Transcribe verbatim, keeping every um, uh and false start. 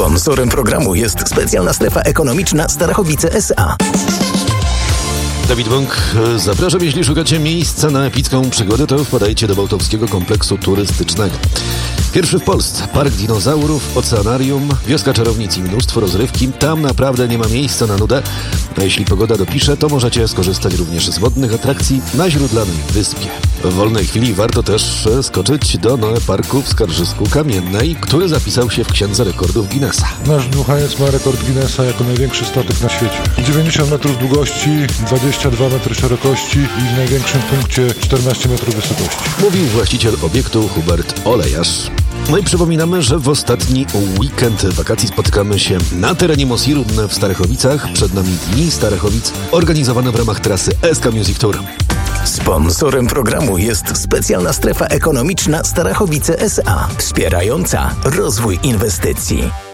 Sponsorem programu jest specjalna strefa ekonomiczna Starachowice S A. Dawid Bąk, zapraszam, jeśli szukacie miejsca na epicką przygodę, to wpadajcie do Bałtowskiego Kompleksu Turystycznego. Pierwszy w Polsce. Park dinozaurów, oceanarium, wioska czarownic i mnóstwo rozrywki. Tam naprawdę nie ma miejsca na nudę. A jeśli pogoda dopisze, to możecie skorzystać również z wodnych atrakcji na źródlanej wyspie. W wolnej chwili warto też skoczyć do Noe Parku w Skarżysku Kamiennej, który zapisał się w Księdze Rekordów Guinnessa. Nasz dmuchaniec ma rekord Guinnessa jako największy statek na świecie. dziewięćdziesiąt metrów długości, dwadzieścia dwa metry szerokości i w największym punkcie czternaście metrów wysokości. Mówił właściciel obiektu Hubert Olejarz. No i przypominamy, że w ostatni weekend wakacji spotykamy się na terenie Mosiru w Starachowicach. Przed nami Dni Starachowic, organizowane w ramach trasy S K Music Tour. Sponsorem programu jest specjalna strefa ekonomiczna Starachowice S A, wspierająca rozwój inwestycji.